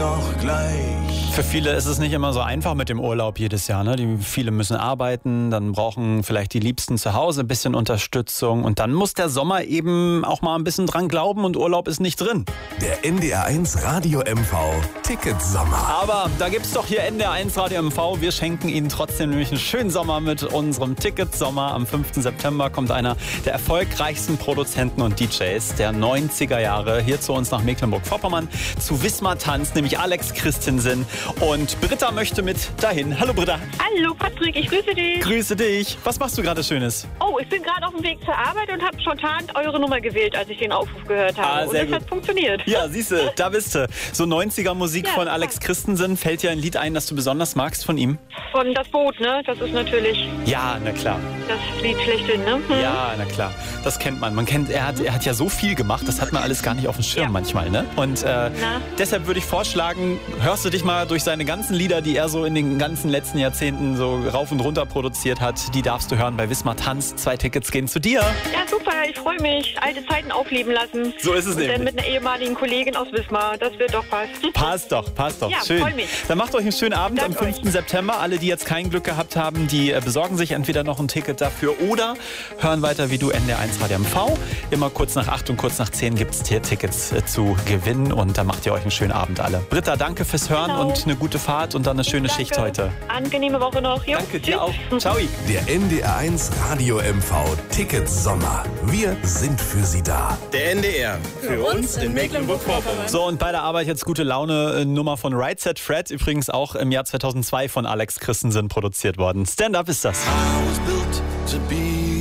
noch gleich. Für viele ist es nicht immer so einfach mit dem Urlaub jedes Jahr. Ne? Viele müssen arbeiten, dann brauchen vielleicht die Liebsten zu Hause ein bisschen Unterstützung. Und dann muss der Sommer eben auch mal ein bisschen dran glauben und Urlaub ist nicht drin. Der NDR1 Radio MV Ticketsommer. Aber da gibt's doch hier NDR1 Radio MV. Wir schenken Ihnen trotzdem nämlich einen schönen Sommer mit unserem Ticketsommer. Am 5. September kommt einer der erfolgreichsten Produzenten und DJs der 90er Jahre hier zu uns nach Mecklenburg-Vorpommern zu Wismar Tanz, nämlich Alex Christensen. Und Britta möchte mit dahin. Hallo Britta. Hallo Patrick, ich grüße dich. Grüße dich. Was machst du gerade Schönes? Oh, ich bin gerade auf dem Weg zur Arbeit und habe spontan eure Nummer gewählt, als ich den Aufruf gehört habe. Sehr und das hat funktioniert. Ja, siehste, da bist du. So 90er Musik Ja, von Alex Christensen. Fällt dir ein Lied ein, das du besonders magst von ihm? Von Das Boot, ne? Das ist natürlich Ja, na klar. das Lied schlechthin, ne? Ja, na klar. Das kennt man. Er hat ja so viel gemacht, das hat man alles gar nicht auf dem Schirm Ja. manchmal, ne? Und deshalb würde ich vorschlagen, hörst du dich mal durch seine ganzen Lieder, die er so in den ganzen letzten Jahrzehnten so rauf und runter produziert hat, die darfst du hören bei Wismar Tanz. 2 Tickets gehen zu dir. Ja, super, ich freue mich. Alte Zeiten aufleben lassen. So ist es und nämlich. dann mit einer ehemaligen Kollegin aus Wismar. Das wird doch passen. Passt doch. Ja, Schön. freu mich. Dann macht euch einen schönen Abend am Danke 5. September. Alle, die jetzt kein Glück gehabt haben, die besorgen sich entweder noch ein Ticket dafür oder hören weiter wie du NDR1 Radio MV. Immer kurz nach 8 und kurz nach 10 gibt es hier Tickets zu gewinnen und dann macht ihr euch einen schönen Abend alle. Britta, danke fürs Hören Genau. und eine gute Fahrt und dann eine schöne Danke. Schicht heute. Angenehme Woche noch. Jo, Danke tschüss. dir auch. Ciao. Der NDR1 Radio MV Ticketsommer. Wir sind für Sie da. Der NDR. Für uns in Mecklenburg-Vorpommern. So, und bei der Arbeit jetzt gute Laune Nummer von Right Set Fred, übrigens auch im Jahr 2002 von Alex Christensen produziert worden. Stand Up ist das. I was built to be